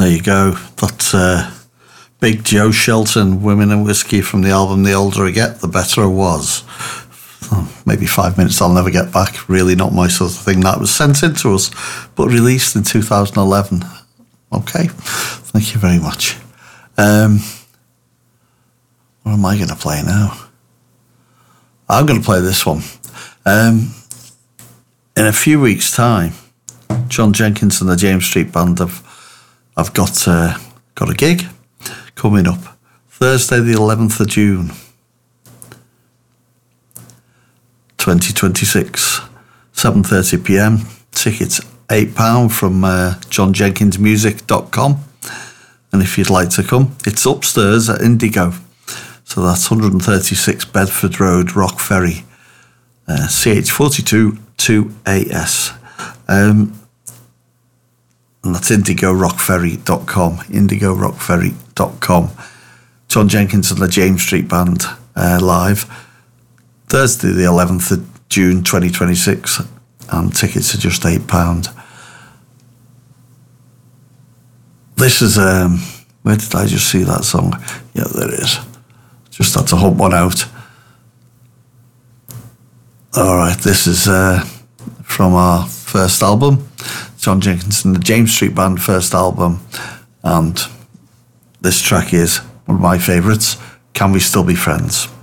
There you go. That's Big Joe Shelton, Women and Whiskey, from the album The Older I Get, The Better I Was. Maybe 5 minutes I'll never get back. Really not my sort of thing. That was sent in to us, but released in 2011. Okay, thank you very much. What am I going to play now? I'm going to play this one. In a few weeks' time, John Jenkins and the James Street Band have got a gig coming up. Thursday the 11th of June, 2026, 7:30pm. Tickets £8 from johnjenkinsmusic.com. And if you'd like to come, it's upstairs at Indigo. So that's 136 Bedford Road, Rock Ferry, CH42 2AS. And that's indigorockferry.com, indigorockferry.com. John Jenkins and the James Street Band live, Thursday the 11th of June 2026, and tickets are just £8. This is, where did I just see that song? Yeah, there it is. Just had to hump one out. All right, this is from our first album, John Jenkins and the James Street Band first album, and this track is one of my favourites, Can We Still Be Friends?